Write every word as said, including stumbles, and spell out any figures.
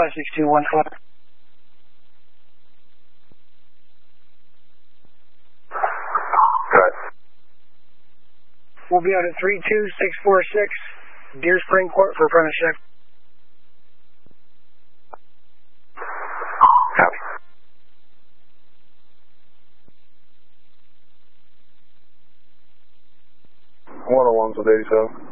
five six two one five. Right. We'll be out at three two six four six Deer Spring Court for premise check. Copy. one oh one's with eighty-seven.